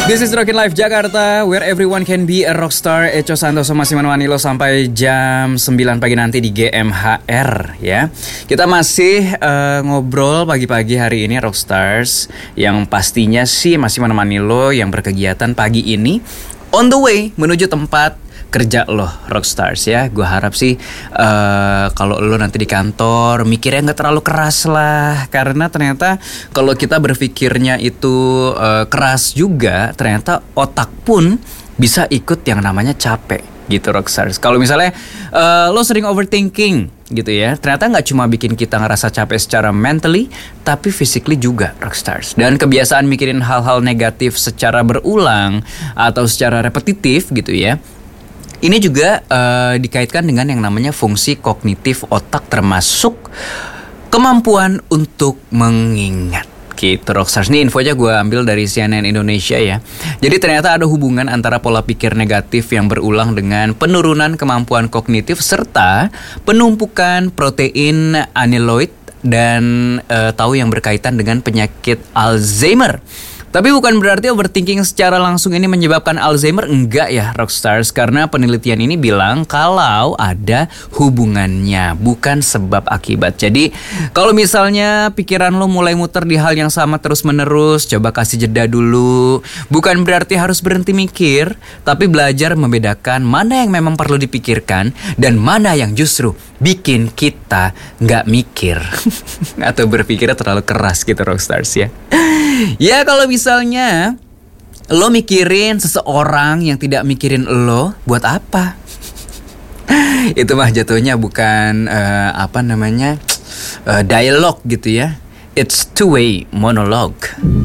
This is Rockin' Life Jakarta, where everyone can be a rockstar. Echo Santoso masih menemani lo sampai jam 9 pagi nanti di GMHR ya. Kita masih ngobrol pagi-pagi hari ini Rockstars, yang pastinya sih masih menemani lo yang berkegiatan pagi ini on the way menuju tempat kerja lo Rockstars ya. Gue harap sih kalau lo nanti di kantor mikirnya gak terlalu keras lah. Karena ternyata kalau kita berpikirnya itu keras juga, ternyata otak pun bisa ikut yang namanya capek gitu Rockstars. Kalau misalnya lo sering overthinking gitu ya, ternyata gak cuma bikin kita ngerasa capek secara mentally, tapi physically juga Rockstars. Dan kebiasaan mikirin hal-hal negatif secara berulang atau secara repetitif gitu ya, ini juga dikaitkan dengan yang namanya fungsi kognitif otak, termasuk kemampuan untuk mengingat gitu Rockstars. Ini infonya gue ambil dari CNN Indonesia ya. Jadi ternyata ada hubungan antara pola pikir negatif yang berulang dengan penurunan kemampuan kognitif serta penumpukan protein amiloid dan tahu yang berkaitan dengan penyakit Alzheimer. Tapi bukan berarti overthinking secara langsung ini menyebabkan Alzheimer, enggak ya Rockstars. Karena penelitian ini bilang kalau ada hubungannya, bukan sebab akibat. Jadi kalau misalnya pikiran lo mulai muter di hal yang sama terus menerus, coba kasih jeda dulu. Bukan berarti harus berhenti mikir, tapi belajar membedakan mana yang memang perlu dipikirkan dan mana yang justru bikin kita gak mikir atau berpikirnya terlalu keras gitu Rockstars ya. Ya kalau misalnya lo mikirin seseorang yang tidak mikirin lo, buat apa? Itu mah jatuhnya bukan dialog gitu ya. It's two-way monologue.